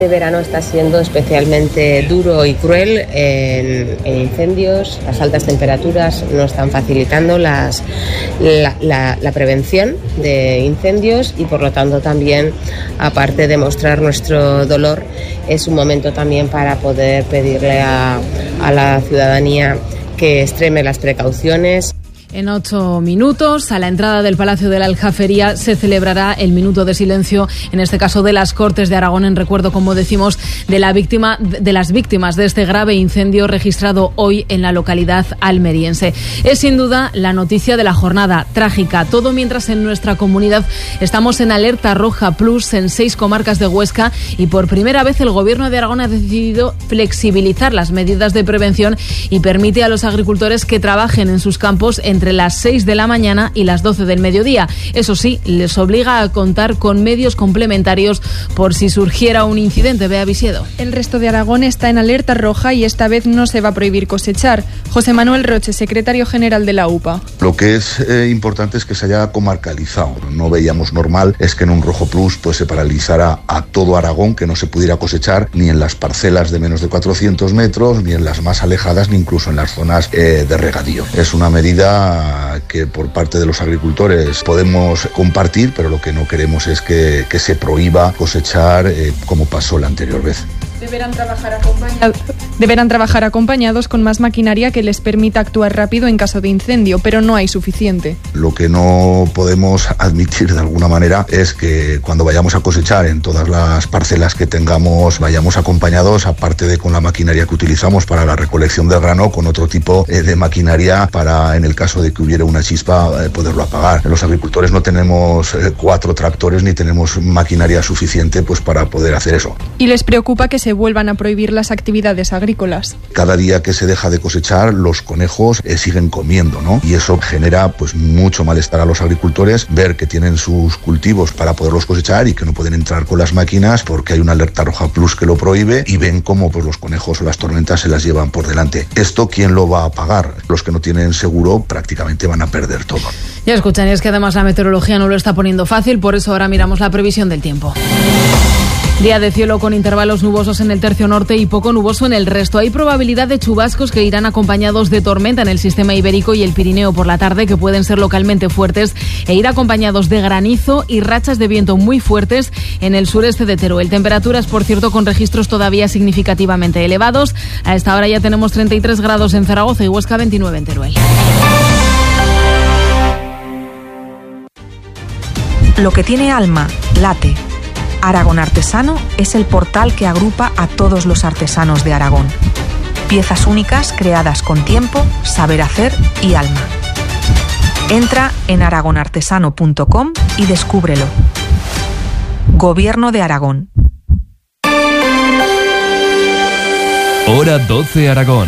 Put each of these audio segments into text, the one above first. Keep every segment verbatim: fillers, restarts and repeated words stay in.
Este verano está siendo especialmente duro y cruel en, en incendios. Las altas temperaturas no están facilitando las, la, la, la prevención de incendios y por lo tanto también, aparte de mostrar nuestro dolor, es un momento también para poder pedirle a, a la ciudadanía que extreme las precauciones. En ocho minutos, a la entrada del Palacio de la Aljafería, se celebrará el minuto de silencio, en este caso de las Cortes de Aragón, en recuerdo, como decimos, de la víctima, de las víctimas de este grave incendio registrado hoy en la localidad almeriense. Es sin duda la noticia de la jornada, trágica. Todo mientras en nuestra comunidad estamos en alerta roja plus en seis comarcas de Huesca y por primera vez el Gobierno de Aragón ha decidido flexibilizar las medidas de prevención y permite a los agricultores que trabajen en sus campos en entre las seis de la mañana y las doce del mediodía. Eso sí, les obliga a contar con medios complementarios por si surgiera un incidente. Bea Visiedo. El resto de Aragón está en alerta roja y esta vez no se va a prohibir cosechar. José Manuel Roche, secretario general de la U P A. Lo que es eh, importante es que se haya comarcalizado. No veíamos normal es que en un rojo plus pues se paralizara a todo Aragón, que no se pudiera cosechar ni en las parcelas de menos de cuatrocientos metros, ni en las más alejadas, ni incluso en las zonas eh, de regadío. Es una medida que por parte de los agricultores podemos compartir, pero lo que no queremos es que, que se prohíba cosechar eh, como pasó la anterior vez. Deberán trabajar acompañados. Deberán trabajar acompañados con más maquinaria que les permita actuar rápido en caso de incendio, pero no hay suficiente. Lo que no podemos admitir de alguna manera es que cuando vayamos a cosechar en todas las parcelas que tengamos, vayamos acompañados, aparte de con la maquinaria que utilizamos para la recolección del grano, con otro tipo de maquinaria para, en el caso de que hubiera una chispa, poderlo apagar. Los agricultores no tenemos cuatro tractores ni tenemos maquinaria suficiente pues para poder hacer eso. Y les preocupa que se vuelvan a prohibir las actividades agrícolas. Cada día que se deja de cosechar, los conejos eh, siguen comiendo, ¿no? Y eso genera pues mucho malestar a los agricultores, ver que tienen sus cultivos para poderlos cosechar y que no pueden entrar con las máquinas porque hay una alerta roja plus que lo prohíbe y ven cómo pues los conejos o las tormentas se las llevan por delante. ¿Esto quién lo va a pagar? Los que no tienen seguro prácticamente van a perder todo. Ya escuchan, y es que además la meteorología no lo está poniendo fácil, por eso ahora miramos la previsión del tiempo. Día de cielo con intervalos nubosos en el tercio norte y poco nuboso en el resto. Hay probabilidad de chubascos que irán acompañados de tormenta en el sistema ibérico y el Pirineo por la tarde, que pueden ser localmente fuertes e ir acompañados de granizo y rachas de viento muy fuertes en el sureste de Teruel. Temperaturas, por cierto, con registros todavía significativamente elevados. A esta hora ya tenemos treinta y tres grados en Zaragoza y Huesca, veintinueve en Teruel. Lo que tiene alma, late. Aragón Artesano es el portal que agrupa a todos los artesanos de Aragón. Piezas únicas creadas con tiempo, saber hacer y alma. Entra en aragón artesano punto com y descúbrelo. Gobierno de Aragón. Hora doce Aragón.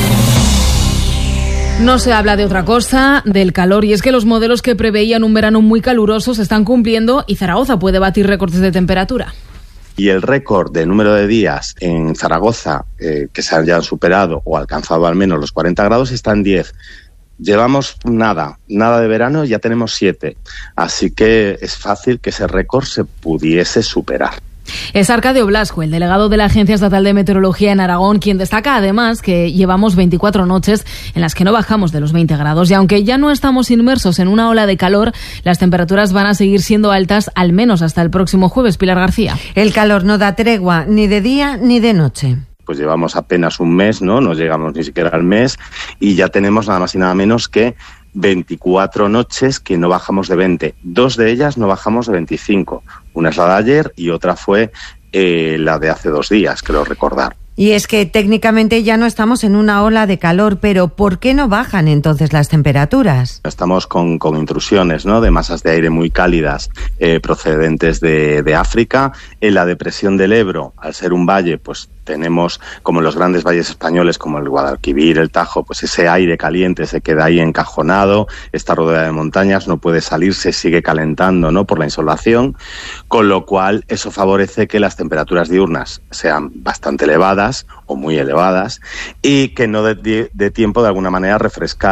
No se habla de otra cosa, del calor, y es que los modelos que preveían un verano muy caluroso se están cumpliendo y Zaragoza puede batir récords de temperatura. Y el récord de número de días en Zaragoza eh, que se hayan superado o alcanzado al menos los cuarenta grados está en diez. Llevamos nada, nada de verano, ya tenemos siete. Así que es fácil que ese récord se pudiese superar. Es Arcadio Blasco, el delegado de la Agencia Estatal de Meteorología en Aragón, quien destaca además que llevamos veinticuatro noches en las que no bajamos de los veinte grados. Y aunque ya no estamos inmersos en una ola de calor, las temperaturas van a seguir siendo altas al menos hasta el próximo jueves. Pilar García. El calor no da tregua ni de día ni de noche. Pues llevamos apenas un mes, ¿no? No llegamos ni siquiera al mes y ya tenemos nada más y nada menos que veinticuatro noches que no bajamos de veinte. Dos de ellas no bajamos de veinticinco. Una es la de ayer y otra fue eh, la de hace dos días, creo recordar. Y es que técnicamente ya no estamos en una ola de calor, pero ¿por qué no bajan entonces las temperaturas? Estamos con, con intrusiones, ¿no?, de masas de aire muy cálidas eh, procedentes de, de África. En la depresión del Ebro, al ser un valle, pues tenemos, como en los grandes valles españoles, como el Guadalquivir, el Tajo, pues ese aire caliente se queda ahí encajonado, está rodeada de montañas, no puede salir, se sigue calentando, ¿no?, por la insolación, con lo cual eso favorece que las temperaturas diurnas sean bastante elevadas o muy elevadas y que no dé de, de tiempo de alguna manera a refrescar.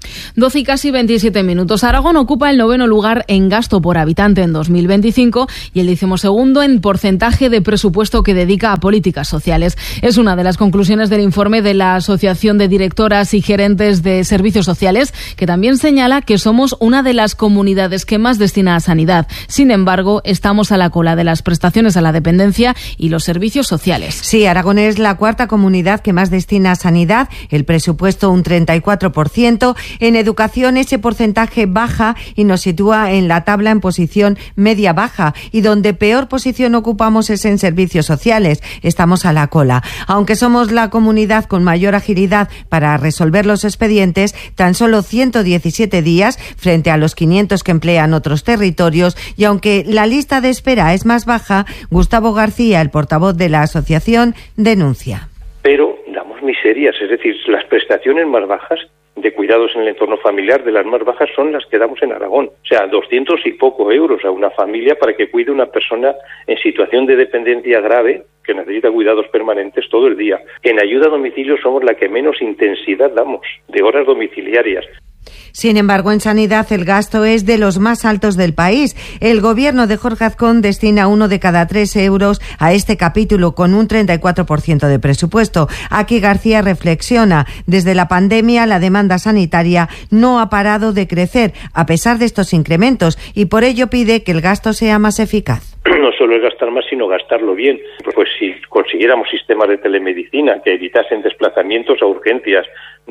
doce y casi veintisiete minutos. Aragón ocupa el noveno lugar en gasto por habitante en dos mil veinticinco y el decimosegundo en porcentaje de presupuesto que dedica a políticas sociales. Es una de las conclusiones del informe de la Asociación de Directoras y Gerentes de Servicios Sociales, que también señala que somos una de las comunidades que más destina a sanidad. Sin embargo, estamos a la cola de las prestaciones a la dependencia y los servicios sociales. Sí, Aragón es la cuarta comunidad que más destina a sanidad, el presupuesto un treinta y cuatro por ciento. En educación ese porcentaje baja y nos sitúa en la tabla en posición media-baja, y donde peor posición ocupamos es en servicios sociales. Estamos a la cola. Aunque somos la comunidad con mayor agilidad para resolver los expedientes, tan solo ciento diecisiete días frente a los quinientos que emplean otros territorios, y aunque la lista de espera es más baja, Gustavo García, el portavoz de la asociación, denuncia. Pero damos miserias, es decir, las prestaciones más bajas de cuidados en el entorno familiar, de las más bajas, son las que damos en Aragón. O sea, doscientos y poco euros a una familia para que cuide una persona en situación de dependencia grave que necesita cuidados permanentes todo el día. En ayuda a domicilio somos la que menos intensidad damos de horas domiciliarias. Sin embargo, en sanidad el gasto es de los más altos del país. El gobierno de Jorge Azcón destina uno de cada tres euros a este capítulo, con un treinta y cuatro por ciento de presupuesto. Aquí García reflexiona. Desde la pandemia, la demanda sanitaria no ha parado de crecer, a pesar de estos incrementos, y por ello pide que el gasto sea más eficaz. No solo es gastar más, sino gastarlo bien. Pues si consiguiéramos sistemas de telemedicina que evitasen desplazamientos a urgencias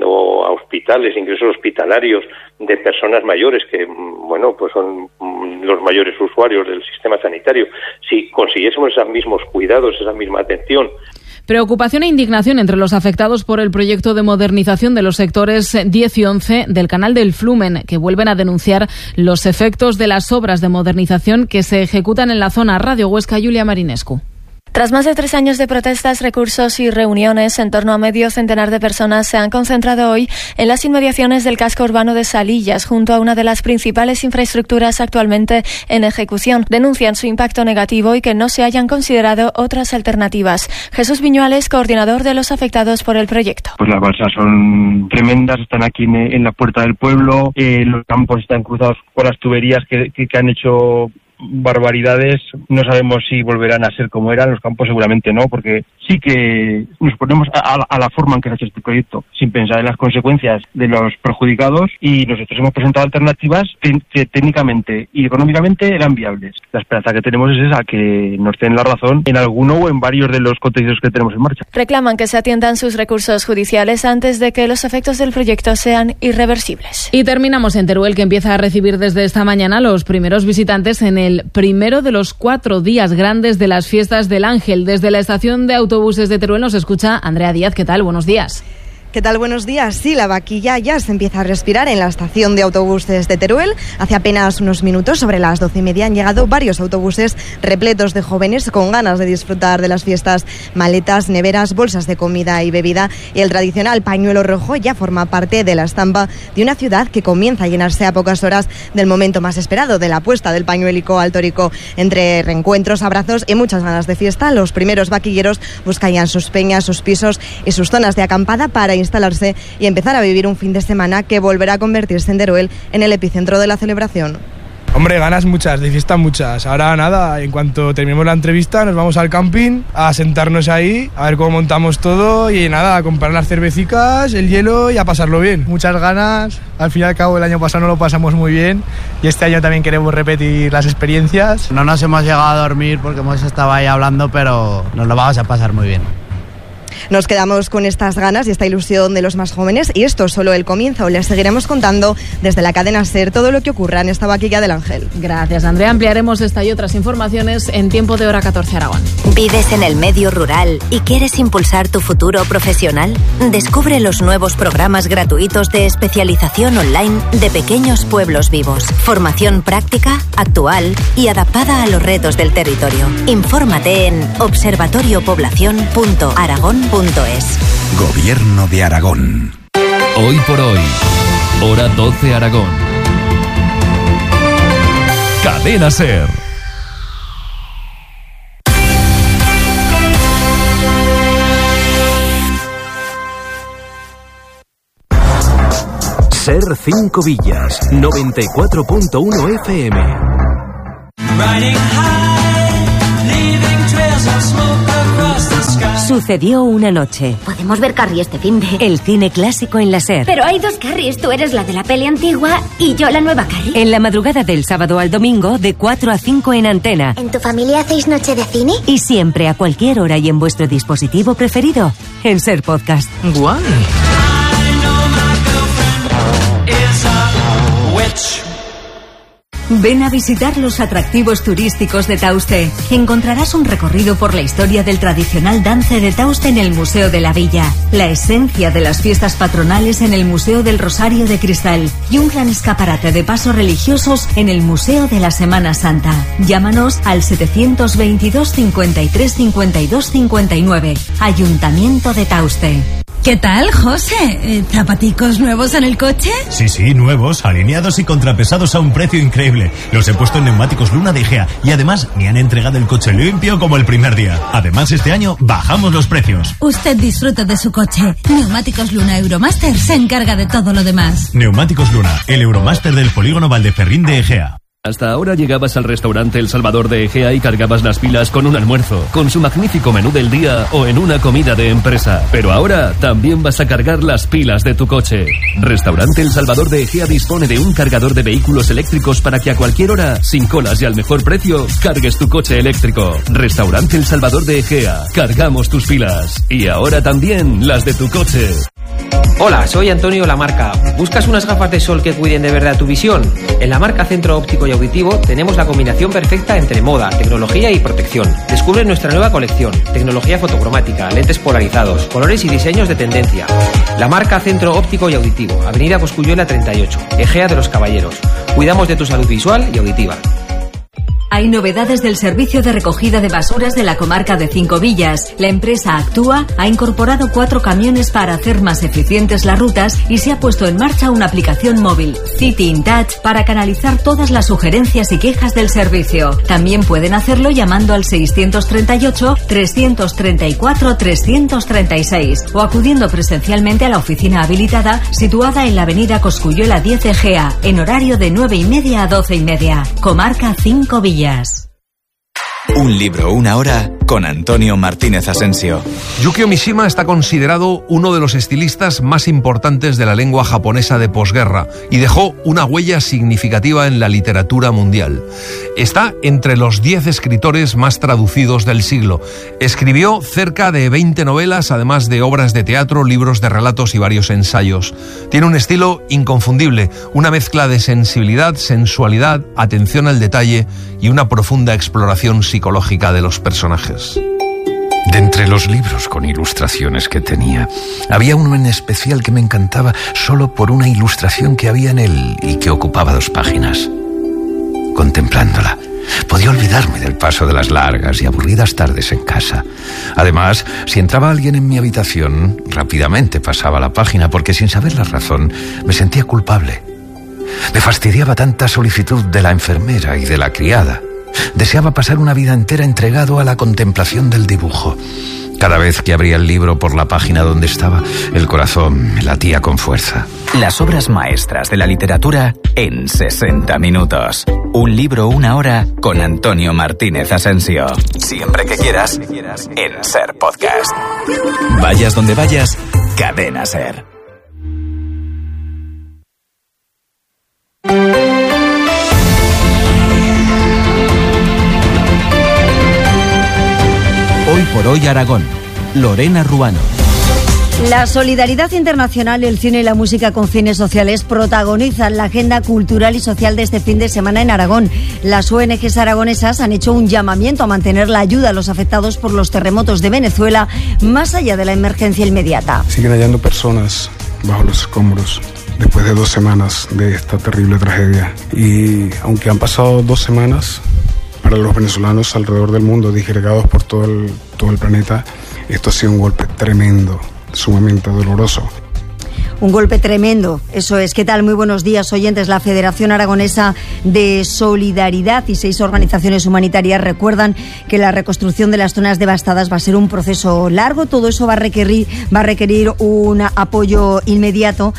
o a hospitales, ingresos hospitalarios de personas mayores que, bueno, pues son los mayores usuarios del sistema sanitario, si consiguiésemos esos mismos cuidados, esa misma atención. Preocupación e indignación entre los afectados por el proyecto de modernización de los sectores diez y once del canal del Flumen, que vuelven a denunciar los efectos de las obras de modernización que se ejecutan en la zona. Radio Huesca, Julia Marinescu. Tras más de tres años de protestas, recursos y reuniones, en torno a medio centenar de personas se han concentrado hoy en las inmediaciones del casco urbano de Salillas, junto a una de las principales infraestructuras actualmente en ejecución. Denuncian su impacto negativo y que no se hayan considerado otras alternativas. Jesús Viñuales, coordinador de los afectados por el proyecto. Pues las balsas son tremendas, están aquí en, en la puerta del pueblo, eh, los campos están cruzados con las tuberías que, que, que han hecho barbaridades. No sabemos si volverán a ser como eran los campos, seguramente no, porque sí que nos ponemos a, a la forma en que se ha hecho este proyecto sin pensar en las consecuencias de los perjudicados, y nosotros hemos presentado alternativas que técnicamente y económicamente eran viables. La esperanza que tenemos es esa, que nos den la razón en alguno o en varios de los contenidos que tenemos en marcha. Reclaman que se atiendan sus recursos judiciales antes de que los efectos del proyecto sean irreversibles. Y terminamos en Teruel, que empieza a recibir desde esta mañana los primeros visitantes en el el primero de los cuatro días grandes de las fiestas del Ángel. Desde la estación de autobuses de Teruel nos escucha Andrea Díaz. ¿Qué tal? Buenos días. ¿Qué tal? Buenos días. Sí, la vaquilla ya se empieza a respirar en la estación de autobuses de Teruel. Hace apenas unos minutos, sobre las doce y media, han llegado varios autobuses repletos de jóvenes con ganas de disfrutar de las fiestas. Maletas, neveras, bolsas de comida y bebida, y el tradicional pañuelo rojo ya forma parte de la estampa de una ciudad que comienza a llenarse a pocas horas del momento más esperado, de la puesta del pañuélico al tórico. Entre reencuentros, abrazos y muchas ganas de fiesta, los primeros vaquilleros buscan ya sus peñas, sus pisos y sus zonas de acampada para instalarse y empezar a vivir un fin de semana que volverá a convertirse en Teruel en el epicentro de la celebración. Hombre, ganas muchas, de fiesta muchas. Ahora nada, en cuanto terminemos la entrevista nos vamos al camping a sentarnos ahí, a ver cómo montamos todo y nada, a comprar las cervecicas, el hielo y a pasarlo bien. Muchas ganas, al fin y al cabo el año pasado no lo pasamos muy bien y este año también queremos repetir las experiencias. No nos hemos llegado a dormir porque hemos estado ahí hablando, pero nos lo vamos a pasar muy bien. Nos quedamos con estas ganas y esta ilusión de los más jóvenes, y esto es solo el comienzo. Les seguiremos contando desde la cadena SER todo lo que ocurra en esta vaquilla del Ángel. Gracias, Andrea. Ampliaremos esta y otras informaciones en Tiempo de Hora catorce Aragón. ¿Vives en el medio rural y quieres impulsar tu futuro profesional? Descubre los nuevos programas gratuitos de especialización online de Pequeños Pueblos Vivos. Formación práctica, actual y adaptada a los retos del territorio. Infórmate en observatorio población punto aragón punto es. Gobierno de Aragón. Hoy por hoy, Hora doce Aragón. Cadena SER. Ser cinco Villas, noventa y cuatro punto uno F M. Sucedió una noche. Podemos ver Carrie este fin de... El cine clásico en la SER. Pero hay dos Carries, tú eres la de la peli antigua y yo la nueva Carrie. En la madrugada del sábado al domingo, de cuatro a cinco en Antena. ¿En tu familia hacéis noche de cine? Y siempre, a cualquier hora y en vuestro dispositivo preferido, en SER Podcast. ¡Guay! Ven a visitar los atractivos turísticos de Tauste. Encontrarás un recorrido por la historia del tradicional dance de Tauste en el Museo de la Villa, la esencia de las fiestas patronales en el Museo del Rosario de Cristal y un gran escaparate de pasos religiosos en el Museo de la Semana Santa. Llámanos al setecientos veintidós, cincuenta y tres, cincuenta y dos, cincuenta y nueve. Ayuntamiento de Tauste. ¿Qué tal, José? ¿Zapaticos nuevos en el coche? Sí, sí, nuevos, alineados y contrapesados a un precio increíble. Los he puesto en Neumáticos Luna de Egea y además me han entregado el coche limpio como el primer día. Además, este año bajamos los precios. Usted disfruta de su coche. Neumáticos Luna Euromaster se encarga de todo lo demás. Neumáticos Luna, el Euromaster del polígono Valdeferrín de Egea. Hasta ahora llegabas al restaurante El Salvador de Egea y cargabas las pilas con un almuerzo, con su magnífico menú del día o en una comida de empresa. Pero ahora también vas a cargar las pilas de tu coche. Restaurante El Salvador de Egea dispone de un cargador de vehículos eléctricos para que a cualquier hora, sin colas y al mejor precio, cargues tu coche eléctrico. Restaurante El Salvador de Egea. Cargamos tus pilas. Y ahora también las de tu coche. Hola, soy Antonio Lamarca. ¿Buscas unas gafas de sol que cuiden de verdad tu visión? En Lamarca Centro Óptico y Auditivo tenemos la combinación perfecta entre moda, tecnología y protección. Descubre nuestra nueva colección, tecnología fotocromática, lentes polarizados, colores y diseños de tendencia. Lamarca Centro Óptico y Auditivo, Avenida Cosculluela treinta y ocho, Egea de los Caballeros. Cuidamos de tu salud visual y auditiva. Hay novedades del servicio de recogida de basuras de la comarca de Cinco Villas. La empresa Actúa ha incorporado cuatro camiones para hacer más eficientes las rutas y se ha puesto en marcha una aplicación móvil, City in Touch, para canalizar todas las sugerencias y quejas del servicio. También pueden hacerlo llamando al seiscientos treinta y ocho, trescientos treinta y cuatro, trescientos treinta y seis o acudiendo presencialmente a la oficina habilitada situada en la avenida Cosculluela diez Egea, en horario de nueve y media a doce y media. Comarca Cinco Villas. Un libro, una hora, con Antonio Martínez Asensio. Yukio Mishima está considerado uno de los estilistas más importantes de la lengua japonesa de posguerra y dejó una huella significativa en la literatura mundial. Está entre los diez escritores más traducidos del siglo. Escribió cerca de veinte novelas, además de obras de teatro, libros de relatos y varios ensayos. Tiene un estilo inconfundible, una mezcla de sensibilidad, sensualidad, atención al detalle y una profunda exploración psicológica de los personajes. De entre los libros con ilustraciones que tenía, había uno en especial que me encantaba solo por una ilustración que había en él y que ocupaba dos páginas. Contemplándola, podía olvidarme del paso de las largas y aburridas tardes en casa. Además, si entraba alguien en mi habitación, rápidamente pasaba la página porque sin saber la razón me sentía culpable. Me fastidiaba tanta solicitud de la enfermera y de la criada. Deseaba pasar una vida entera entregado a la contemplación del dibujo. Cada vez que abría el libro por la página donde estaba, el corazón me latía con fuerza. Las obras maestras de la literatura en sesenta minutos. Un libro, una hora, con Antonio Martínez Asensio. Siempre que quieras, en SER Podcast. Vayas donde vayas, Cadena SER. Hoy por hoy Aragón. Lorena Ruano. La solidaridad internacional, el cine y la música con fines sociales protagonizan la agenda cultural y social de este fin de semana en Aragón. Las O N Ges aragonesas han hecho un llamamiento a mantener la ayuda a los afectados por los terremotos de Venezuela más allá de la emergencia inmediata. Siguen hallando personas bajo los escombros después de dos semanas de esta terrible tragedia. Y aunque han pasado dos semanas, para los venezolanos alrededor del mundo, disgregados por todo el, todo el planeta, esto ha sido un golpe tremendo, sumamente doloroso. Un golpe tremendo, eso es. ¿Qué tal? Muy buenos días, oyentes. La Federación Aragonesa de Solidaridad y seis organizaciones humanitarias recuerdan que la reconstrucción de las zonas devastadas va a ser un proceso largo. Todo eso va a requerir, va a requerir un apoyo inmediato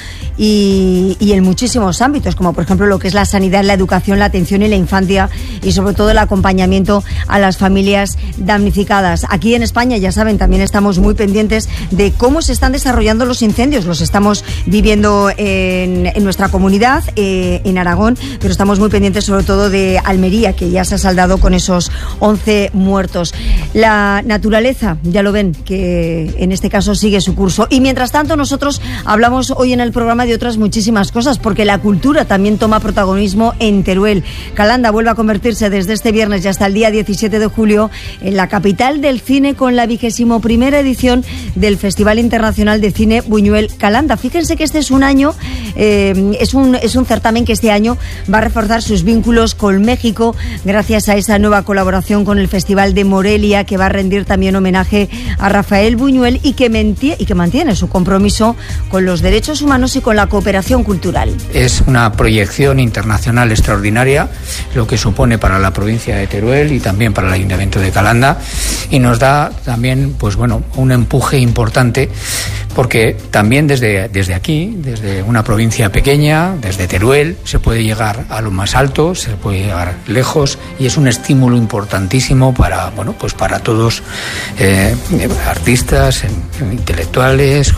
y, y en muchísimos ámbitos, como por ejemplo lo que es la sanidad, la educación, la atención y la infancia y sobre todo el acompañamiento a las familias damnificadas. Aquí en España, ya saben, también estamos muy pendientes de cómo se están desarrollando los incendios. Los estamos viviendo en, en nuestra comunidad, eh, en Aragón, pero estamos muy pendientes sobre todo de Almería, que ya se ha saldado con esos once muertos. La naturaleza, ya lo ven, que en este caso sigue su curso. Y mientras tanto, nosotros hablamos hoy en el programa de otras muchísimas cosas, porque la cultura también toma protagonismo en Teruel. Calanda vuelve a convertirse desde este viernes y hasta el día diecisiete de julio en la capital del cine, con la vigésimo primera edición del Festival Internacional de Cine Buñuel Calanda. Fíjense que este es un año, eh, es un es un certamen que este año va a reforzar sus vínculos con México gracias a esa nueva colaboración con el Festival de Morelia, que va a rendir también homenaje a Rafael Buñuel y que, mentie, y que mantiene su compromiso con los derechos humanos y con la cooperación cultural. Es una proyección internacional extraordinaria, lo que supone para la provincia de Teruel y también para el Ayuntamiento de Calanda, y nos da también, pues bueno, un empuje importante, porque también desde, desde aquí, desde una provincia pequeña, desde Teruel, se puede llegar a lo más alto, se puede llegar lejos, y es un estímulo importantísimo para, bueno, pues para todos, eh, artistas, intelectuales.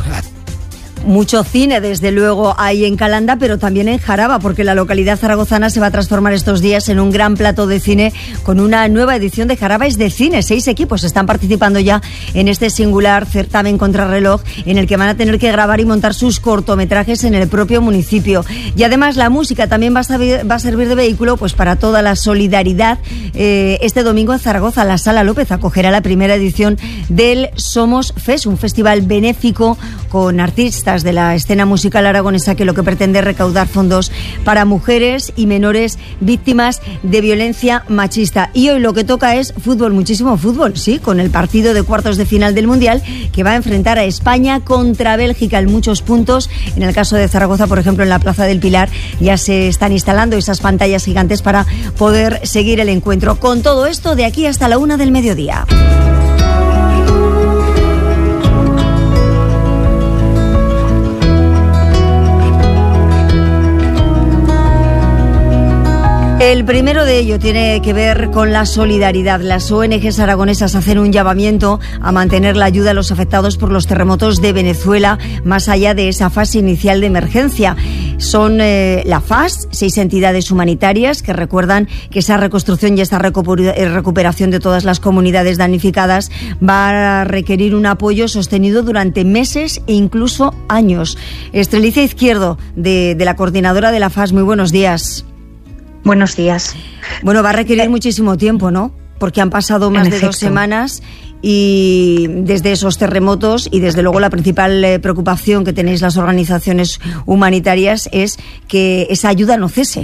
Mucho cine, desde luego, hay en Calanda, pero también en Jaraba, porque la localidad zaragozana se va a transformar estos días en un gran plato de cine con una nueva edición de Jaraba es de Cine. Seis equipos están participando ya en este singular certamen contrarreloj, en el que van a tener que grabar y montar sus cortometrajes en el propio municipio. Y además la música también va a servir, va a servir de vehículo pues para toda la solidaridad. Eh, este domingo en Zaragoza, la Sala López acogerá la primera edición del Somos Fest, un festival benéfico con artistas de la escena musical aragonesa que lo que pretende es recaudar fondos para mujeres y menores víctimas de violencia machista. Y hoy lo que toca es fútbol, muchísimo fútbol, sí, con el partido de cuartos de final del Mundial, que va a enfrentar a España contra Bélgica en muchos puntos. En el caso de Zaragoza, por ejemplo, en la Plaza del Pilar ya se están instalando esas pantallas gigantes para poder seguir el encuentro. Con todo esto, de aquí hasta la una del mediodía. El primero de ello tiene que ver con la solidaridad. Las O N Ges aragonesas hacen un llamamiento a mantener la ayuda a los afectados por los terremotos de Venezuela, más allá de esa fase inicial de emergencia. Son eh, la F A S, seis entidades humanitarias que recuerdan que esa reconstrucción y esta recuperación de todas las comunidades damnificadas va a requerir un apoyo sostenido durante meses e incluso años. Estrelicia Izquierdo, de, de la coordinadora de la F A S, muy buenos días. Buenos días. Bueno, va a requerir eh, muchísimo tiempo, ¿no? Porque han pasado más de efecto. dos semanas y desde esos terremotos, y desde luego la principal eh, preocupación que tenéis las organizaciones humanitarias es que esa ayuda no cese.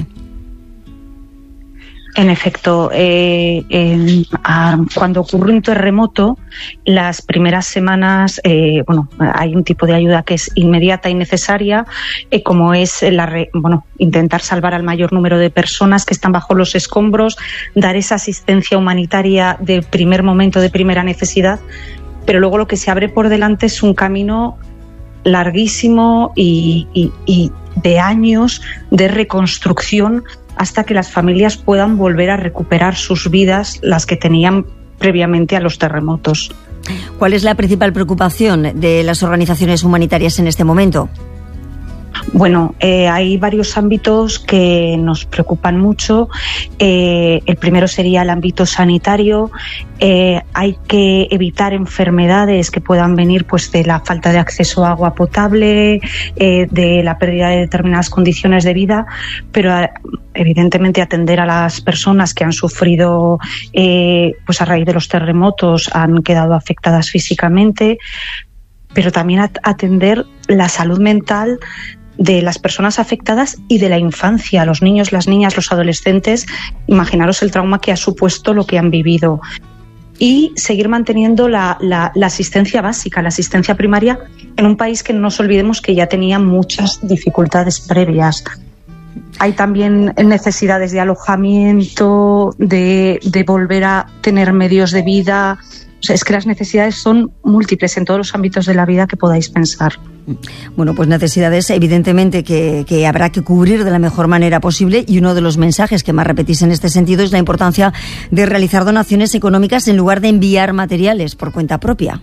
En efecto, eh, eh, a, cuando ocurre un terremoto, las primeras semanas, eh, bueno, hay un tipo de ayuda que es inmediata y necesaria, eh, como es la re, bueno, intentar salvar al mayor número de personas que están bajo los escombros, dar esa asistencia humanitaria de primer momento, de primera necesidad, pero luego lo que se abre por delante es un camino larguísimo y, y, y de años de reconstrucción, hasta que las familias puedan volver a recuperar sus vidas, las que tenían previamente a los terremotos. ¿Cuál es la principal preocupación de las organizaciones humanitarias en este momento? Bueno, eh, hay varios ámbitos que nos preocupan mucho. Eh, el primero sería el ámbito sanitario. Eh, hay que evitar enfermedades que puedan venir pues de la falta de acceso a agua potable, eh, de la pérdida de determinadas condiciones de vida, pero evidentemente atender a las personas que han sufrido eh, pues a raíz de los terremotos, han quedado afectadas físicamente, pero también at- atender la salud mental de las personas afectadas y de la infancia, los niños, las niñas, los adolescentes. Imaginaros el trauma que ha supuesto lo que han vivido. Y seguir manteniendo la, la, la asistencia básica, la asistencia primaria, en un país que no nos olvidemos que ya tenía muchas dificultades previas. Hay también necesidades de alojamiento, de, de volver a tener medios de vida. O sea, es que las necesidades son múltiples en todos los ámbitos de la vida que podáis pensar. Bueno, pues necesidades evidentemente que, que habrá que cubrir de la mejor manera posible, y uno de los mensajes que más repetís en este sentido es la importancia de realizar donaciones económicas en lugar de enviar materiales por cuenta propia.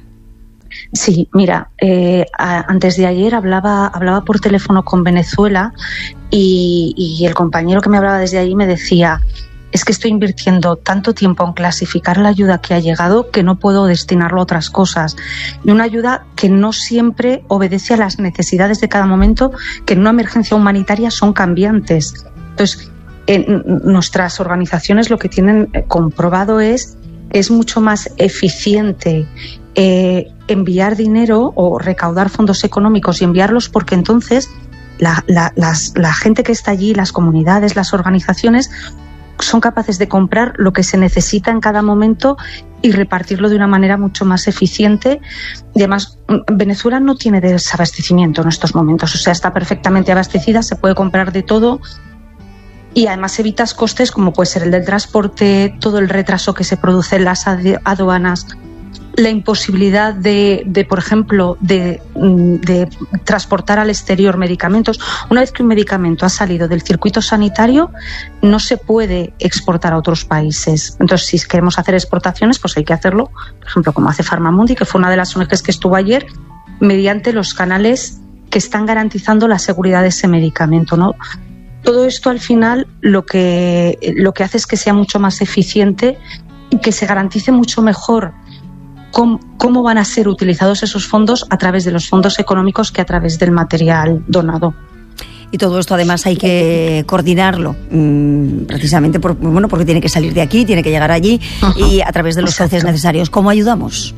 Sí, mira, eh, a, antes de ayer hablaba, hablaba por teléfono con Venezuela y, y el compañero que me hablaba desde allí me decía: es que estoy invirtiendo tanto tiempo en clasificar la ayuda que ha llegado que no puedo destinarlo a otras cosas. Y una ayuda que no siempre obedece a las necesidades de cada momento, que en una emergencia humanitaria son cambiantes. Entonces, en nuestras organizaciones lo que tienen comprobado es que es mucho más eficiente eh, enviar dinero o recaudar fondos económicos y enviarlos, porque entonces la, la, las, la gente que está allí, las comunidades, las organizaciones, son capaces de comprar lo que se necesita en cada momento y repartirlo de una manera mucho más eficiente. Y además, Venezuela no tiene desabastecimiento en estos momentos, o sea, está perfectamente abastecida, se puede comprar de todo, y además evitas costes como puede ser el del transporte, todo el retraso que se produce en las aduanas, la imposibilidad de, de por ejemplo, de, de transportar al exterior medicamentos. Una vez que un medicamento ha salido del circuito sanitario, no se puede exportar a otros países. Entonces, si queremos hacer exportaciones, pues hay que hacerlo, por ejemplo, como hace Farmamundi, que fue una de las O N Ges que estuvo ayer, mediante los canales que están garantizando la seguridad de ese medicamento, ¿no? Todo esto, al final, lo que, lo que hace es que sea mucho más eficiente y que se garantice mucho mejor Cómo, cómo van a ser utilizados esos fondos a través de los fondos económicos que a través del material donado. Y todo esto además hay que coordinarlo, mmm, precisamente por, bueno, porque tiene que salir de aquí, tiene que llegar allí. Uh-huh. Y a través de los cauces necesarios. ¿Cómo ayudamos?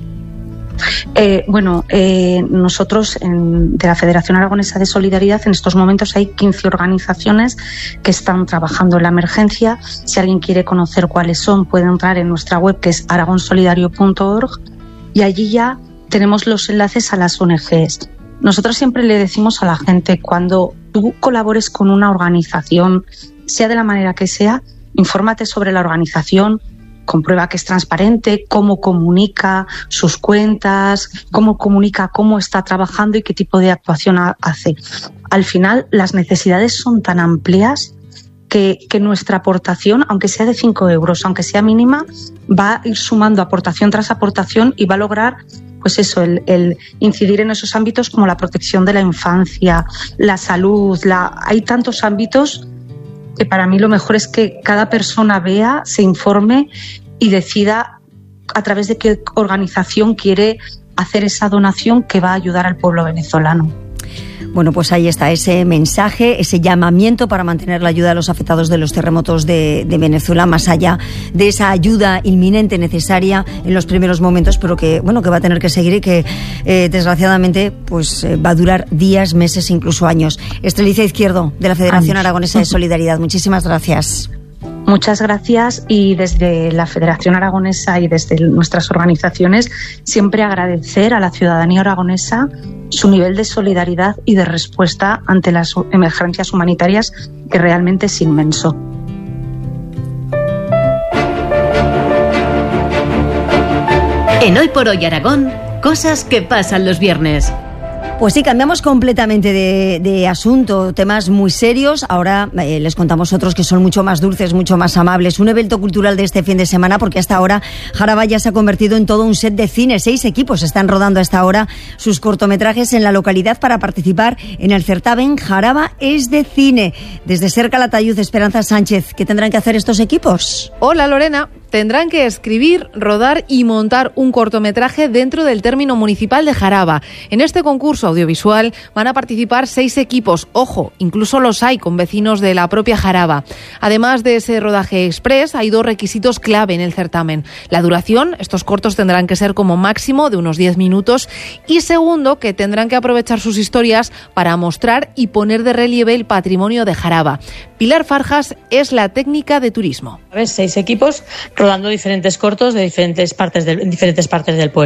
Eh, bueno, eh, nosotros en, de la Federación Aragonesa de Solidaridad, en estos momentos hay quince organizaciones que están trabajando en la emergencia. Si alguien quiere conocer cuáles son, puede entrar en nuestra web, que es aragonsolidario punto org, y allí ya tenemos los enlaces a las O N Ges. Nosotros siempre le decimos a la gente, cuando tú colabores con una organización, sea de la manera que sea, infórmate sobre la organización, comprueba que es transparente, cómo comunica sus cuentas, cómo comunica cómo está trabajando y qué tipo de actuación hace. Al final, las necesidades son tan amplias que, que nuestra aportación, aunque sea de cinco euros, aunque sea mínima, va a ir sumando aportación tras aportación y va a lograr, pues eso, el, el incidir en esos ámbitos como la protección de la infancia, la salud. La, hay tantos ámbitos que para mí lo mejor es que cada persona vea, se informe y decida a través de qué organización quiere hacer esa donación que va a ayudar al pueblo venezolano. Bueno, pues ahí está ese mensaje, ese llamamiento para mantener la ayuda a los afectados de los terremotos de, de Venezuela, más allá de esa ayuda inminente necesaria en los primeros momentos, pero que, bueno, que va a tener que seguir y que eh, desgraciadamente pues eh, va a durar días, meses, incluso años. Estrelicia Izquierdo, de la Federación Años. Aragonesa de Solidaridad, muchísimas gracias. Muchas gracias, y desde la Federación Aragonesa y desde nuestras organizaciones siempre agradecer a la ciudadanía aragonesa su nivel de solidaridad y de respuesta ante las emergencias humanitarias, que realmente es inmenso. En Hoy por Hoy Aragón, cosas que pasan los viernes. Pues sí, cambiamos completamente de, de asunto, temas muy serios. Ahora eh, les contamos otros que son mucho más dulces, mucho más amables. Un evento cultural de este fin de semana, porque hasta ahora Jaraba ya se ha convertido en todo un set de cine. Seis equipos están rodando hasta ahora sus cortometrajes en la localidad para participar en el certamen Jaraba es de cine. Desde Ser Calatayud, Esperanza Sánchez, ¿qué tendrán que hacer estos equipos? Hola, Lorena. Tendrán que escribir, rodar y montar un cortometraje dentro del término municipal de Jaraba. En este concurso audiovisual van a participar seis equipos. Ojo, incluso los hay con vecinos de la propia Jaraba. Además de ese rodaje express, hay dos requisitos clave en el certamen. La duración, estos cortos tendrán que ser como máximo de unos diez minutos. Y segundo, que tendrán que aprovechar sus historias para mostrar y poner de relieve el patrimonio de Jaraba. Pilar Farjas es la técnica de turismo. A ver, seis equipos rodando diferentes cortos de diferentes partes del, diferentes partes del pueblo.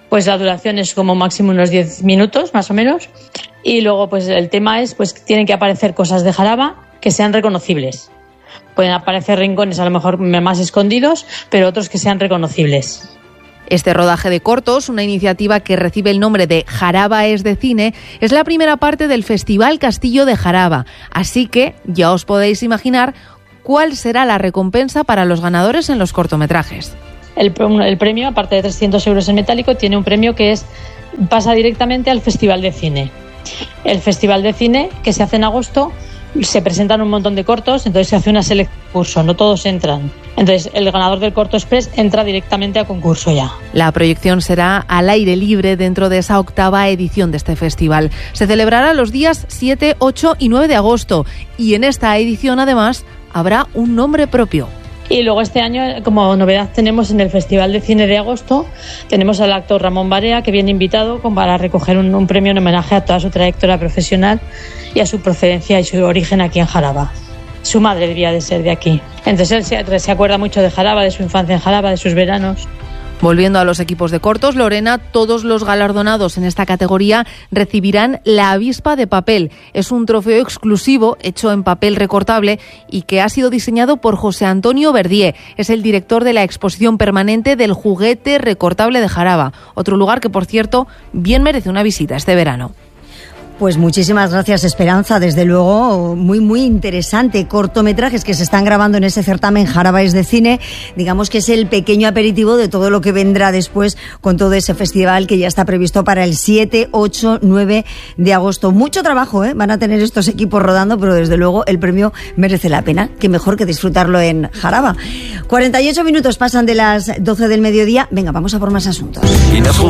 pues la duración es como máximo unos diez minutos, más o menos. Y luego, pues el tema es, pues tienen que aparecer cosas de Jaraba que sean reconocibles. Pueden aparecer rincones a lo mejor más escondidos, pero otros que sean reconocibles. Este rodaje de cortos, una iniciativa que recibe el nombre de Jaraba es de cine, es la primera parte del Festival Castillo de Jaraba. Así que ya os podéis imaginar cuál será la recompensa para los ganadores en los cortometrajes. El, el premio, aparte de trescientos euros en metálico, tiene un premio que es pasa directamente al Festival de Cine. El Festival de Cine, que se hace en agosto, se presentan un montón de cortos, entonces se hace una selección de concurso, no todos entran. Entonces el ganador del corto express entra directamente a concurso ya. La proyección será al aire libre dentro de esa octava edición de este festival. Se celebrará los días siete, ocho y nueve de agosto y en esta edición además habrá un nombre propio. Y luego este año, como novedad, tenemos en el Festival de Cine de agosto, tenemos al actor Ramón Barea, que viene invitado para recoger un, un premio en homenaje a toda su trayectoria profesional y a su procedencia y su origen aquí en Jaraba. Su madre debía de ser de aquí. Entonces él se, se acuerda mucho de Jaraba, de su infancia en Jaraba, de sus veranos. Volviendo a los equipos de cortos, Lorena, todos los galardonados en esta categoría recibirán la avispa de papel. Es un trofeo exclusivo hecho en papel recortable y que ha sido diseñado por José Antonio Verdier. Es el director de la exposición permanente del juguete recortable de Jaraba. Otro lugar que, por cierto, bien merece una visita este verano. Pues muchísimas gracias, Esperanza. Desde luego, muy, muy interesante. Cortometrajes que se están grabando en ese certamen Jaraba es de cine. Digamos que es el pequeño aperitivo de todo lo que vendrá después con todo ese festival que ya está previsto para el siete, ocho, nueve de agosto. Mucho trabajo, ¿eh? Van a tener estos equipos rodando, pero desde luego el premio merece la pena. Qué mejor que disfrutarlo en Jaraba. cuarenta y ocho minutos pasan de las doce del mediodía. Venga, vamos a por más asuntos.